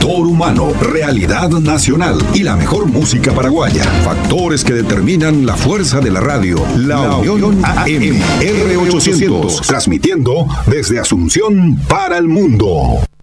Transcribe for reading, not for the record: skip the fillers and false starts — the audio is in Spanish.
Factor humano, realidad nacional y la mejor música paraguaya. Factores que determinan la fuerza de la radio. La Unión AM, R800, transmitiendo desde Asunción para el mundo.